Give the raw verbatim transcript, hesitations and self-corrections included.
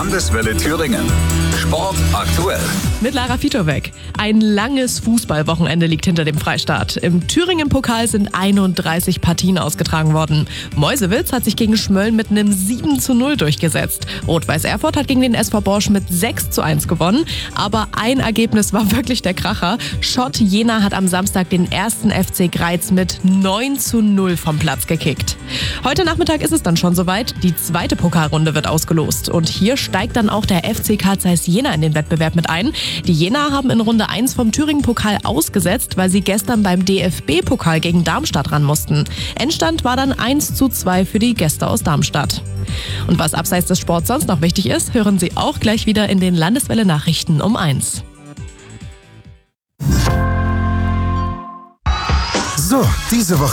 Landeswelle Thüringen. Sport aktuell. Mit Lara Fitowek. Ein langes Fußballwochenende liegt hinter dem Freistaat. Im Thüringen-Pokal sind einunddreißig Partien ausgetragen worden. Meuselwitz hat sich gegen Schmölln mit einem sieben zu null durchgesetzt. Rot-Weiß Erfurt hat gegen den S V Borsch mit sechs zu eins gewonnen. Aber ein Ergebnis war wirklich der Kracher. Schott Jena hat am Samstag den ersten F C Greiz mit neun zu null vom Platz gekickt. Heute Nachmittag ist es dann schon soweit. Die zweite Pokalrunde wird ausgelost. Und hier steigt dann auch der F C Carl Zeiss Jena in den Wettbewerb mit ein. Die Jenaer haben in Runde eins vom Thüringen-Pokal ausgesetzt, weil sie gestern beim D F B-Pokal gegen Darmstadt ran mussten. Endstand war dann eins zu zwei für die Gäste aus Darmstadt. Und was abseits des Sports sonst noch wichtig ist, hören Sie auch gleich wieder in den Landeswelle-Nachrichten um eins. So, diese Woche